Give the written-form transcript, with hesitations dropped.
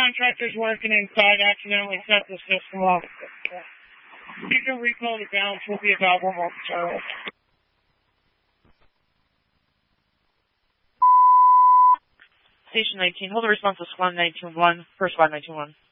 contractor's working inside accidentally set the system off. You can recall the balance will be available momentarily. Station 19, hold the response to squad 921, first squad 921.